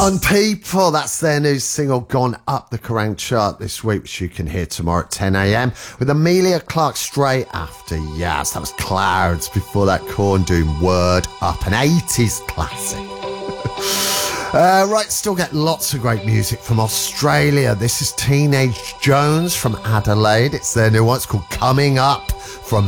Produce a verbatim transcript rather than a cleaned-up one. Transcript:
On People, that's their new single, gone up the Kerrang chart this week, which you can hear tomorrow at ten a.m. with Amelia Clark straight after. Yes, that was Clouds. Before that, Korn doing Word Up, an eighties classic. uh, right, still get lots of great music from Australia. This is Teenage Jones from Adelaide. It's their new one. It's called Coming Up from